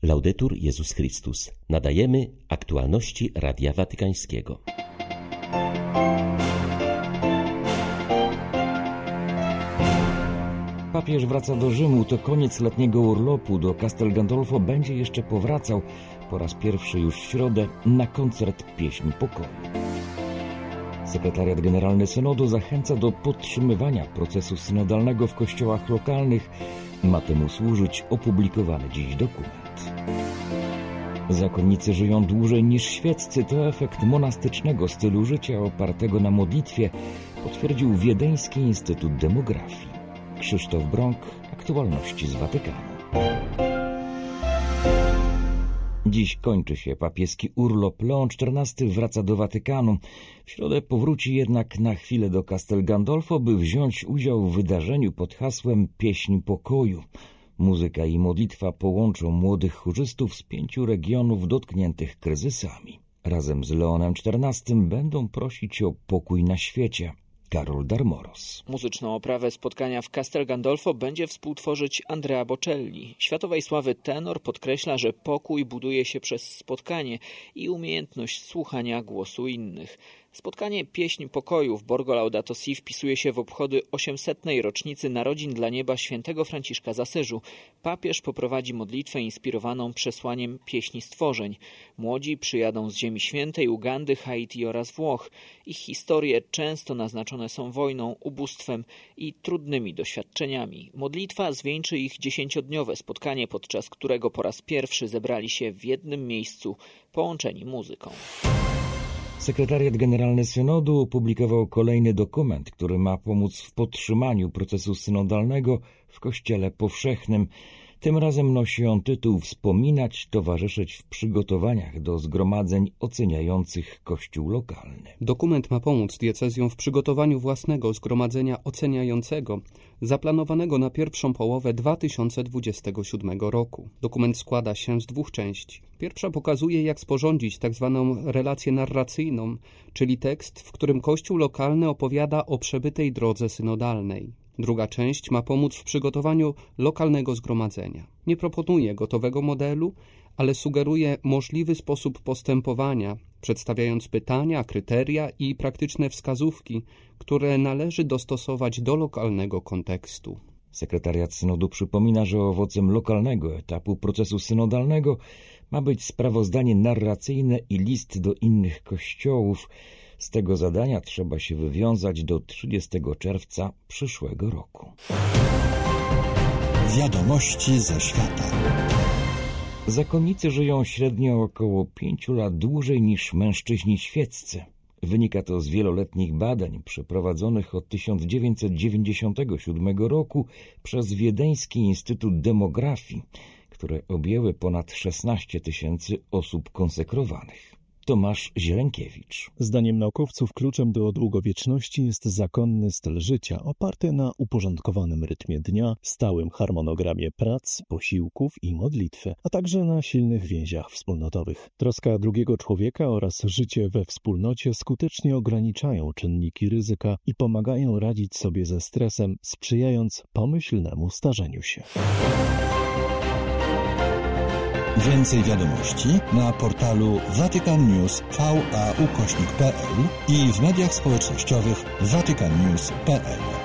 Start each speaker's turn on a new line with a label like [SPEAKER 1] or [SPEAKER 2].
[SPEAKER 1] Laudetur Jezus Chrystus. Nadajemy aktualności Radia Watykańskiego.
[SPEAKER 2] Papież wraca do Rzymu. To koniec letniego urlopu. Do Castel Gandolfo będzie jeszcze powracał po raz pierwszy już w środę na koncert Pieśni Pokoju. Sekretariat Generalny Synodu zachęca do podtrzymywania procesu synodalnego w kościołach lokalnych. Ma temu służyć opublikowany dziś dokument. Zakonnicy żyją dłużej niż świeccy. To efekt monastycznego stylu życia opartego na modlitwie, potwierdził Wiedeński Instytut Demografii. Krzysztof Brąk, aktualności z Watykanu. Dziś kończy się papieski urlop. Leon XIV wraca do Watykanu. W środę powróci jednak na chwilę do Castel Gandolfo, by wziąć udział w wydarzeniu pod hasłem Pieśń Pokoju. Muzyka i modlitwa połączą młodych chórzystów z 5 regionów dotkniętych kryzysami. Razem z Leonem XIV będą prosić o pokój na świecie. Karol Darmoros.
[SPEAKER 3] Muzyczną oprawę spotkania w Castel Gandolfo będzie współtworzyć Andrea Bocelli. Światowej sławy tenor podkreśla, że pokój buduje się przez spotkanie i umiejętność słuchania głosu innych. Spotkanie Pieśń Pokoju w Borgo Laudato Si wpisuje się w obchody 800. rocznicy narodzin dla nieba świętego Franciszka z Asyżu. Papież poprowadzi modlitwę inspirowaną przesłaniem Pieśni Stworzeń. Młodzi przyjadą z Ziemi Świętej, Ugandy, Haiti oraz Włoch. Ich historie często naznaczone są wojną, ubóstwem i trudnymi doświadczeniami. Modlitwa zwieńczy ich 10-dniowe spotkanie, podczas którego po raz pierwszy zebrali się w jednym miejscu, połączeni muzyką.
[SPEAKER 2] Sekretariat Generalny Synodu opublikował kolejny dokument, który ma pomóc w podtrzymaniu procesu synodalnego w Kościele Powszechnym. Tym razem nosi on tytuł „Wspominać, towarzyszyć w przygotowaniach do zgromadzeń oceniających Kościół lokalny”.
[SPEAKER 4] Dokument ma pomóc diecezjom w przygotowaniu własnego zgromadzenia oceniającego, zaplanowanego na pierwszą połowę 2027 roku. Dokument składa się z 2 części. Pierwsza pokazuje, jak sporządzić tzw. relację narracyjną, czyli tekst, w którym Kościół lokalny opowiada o przebytej drodze synodalnej. Druga część ma pomóc w przygotowaniu lokalnego zgromadzenia. Nie proponuje gotowego modelu, ale sugeruje możliwy sposób postępowania, przedstawiając pytania, kryteria i praktyczne wskazówki, które należy dostosować do lokalnego kontekstu.
[SPEAKER 2] Sekretariat Synodu przypomina, że owocem lokalnego etapu procesu synodalnego ma być sprawozdanie narracyjne i list do innych kościołów. Z tego zadania trzeba się wywiązać do 30 czerwca przyszłego roku.
[SPEAKER 5] Wiadomości ze świata.
[SPEAKER 2] Zakonnicy żyją średnio około 5 lat dłużej niż mężczyźni świeccy. Wynika to z wieloletnich badań przeprowadzonych od 1997 roku przez Wiedeński Instytut Demografii, które objęły ponad 16 000 osób konsekrowanych. Tomasz Zielękiewicz.
[SPEAKER 6] Zdaniem naukowców kluczem do długowieczności jest zakonny styl życia oparty na uporządkowanym rytmie dnia, stałym harmonogramie prac, posiłków i modlitwy, a także na silnych więziach wspólnotowych. Troska drugiego człowieka oraz życie we wspólnocie skutecznie ograniczają czynniki ryzyka i pomagają radzić sobie ze stresem, sprzyjając pomyślnemu starzeniu się.
[SPEAKER 5] Więcej wiadomości na portalu vaticannews.va/pl i w mediach społecznościowych vaticannews.pl.